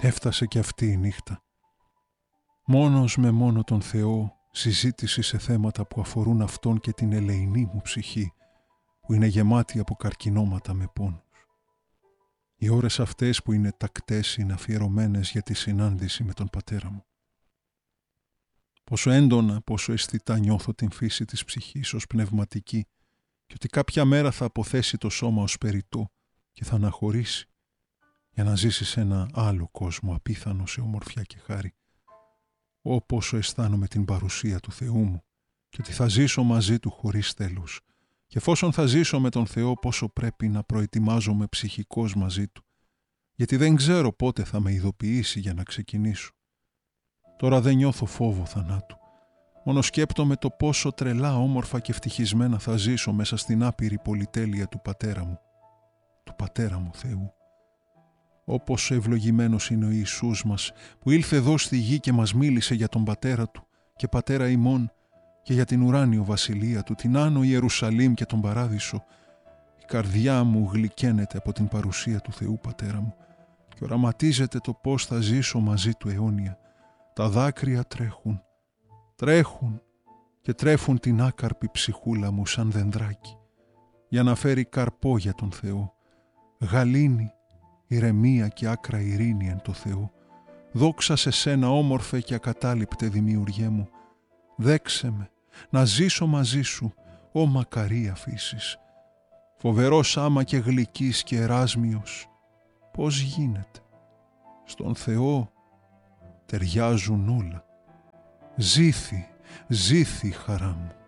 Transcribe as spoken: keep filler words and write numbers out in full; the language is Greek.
Έφτασε κι αυτή η νύχτα. Μόνος με μόνο τον Θεό συζήτηση σε θέματα που αφορούν Αυτόν και την ελεηνή μου ψυχή, που είναι γεμάτη από καρκινώματα με πόνους. Οι ώρες αυτές που είναι τακτές είναι αφιερωμένες για τη συνάντηση με τον πατέρα μου. Πόσο έντονα, πόσο αισθητά νιώθω την φύση της ψυχής ως πνευματική και ότι κάποια μέρα θα αποθέσει το σώμα ως περιττό και θα αναχωρήσει για να ζήσει σε ένα άλλο κόσμο απίθανο σε ομορφιά και χάρη. Ω πόσο αισθάνομαι την παρουσία του Θεού μου και ότι θα ζήσω μαζί Του χωρίς τέλος. Και εφόσον θα ζήσω με τον Θεό, πόσο πρέπει να προετοιμάζομαι ψυχικώς μαζί Του, γιατί δεν ξέρω πότε θα με ειδοποιήσει για να ξεκινήσω. Τώρα δεν νιώθω φόβο θανάτου. Μόνο σκέπτομαι το πόσο τρελά, όμορφα και ευτυχισμένα θα ζήσω μέσα στην άπειρη πολυτέλεια του Πατέρα μου. Του Πατέρα μου Θεού. Όπως ευλογημένος είναι ο Ιησούς μας, που ήλθε εδώ στη γη και μας μίλησε για τον Πατέρα Του και Πατέρα ημών και για την ουράνιο βασιλεία Του, την Άνω Ιερουσαλήμ και τον Παράδεισο. Η καρδιά μου γλυκαίνεται από την παρουσία του Θεού Πατέρα μου και οραματίζεται το πώς θα ζήσω μαζί Του αιώνια. Τα δάκρυα τρέχουν, τρέχουν και τρέφουν την άκαρπη ψυχούλα μου σαν δενδράκι για να φέρει καρπό για τον Θεό. Γαλήνη, ηρεμία και άκρα ειρήνη εν το Θεό. Δόξα σε σένα όμορφε και ακατάληπτε δημιουργέ μου. Δέξε με να ζήσω μαζί σου, ω μακαρία φύσης. Φοβερός άμα και γλυκής και εράσμιος. Πώς γίνεται. Στον Θεό ταιριάζουν όλα. Ζήθη, ζήθη χαρά μου.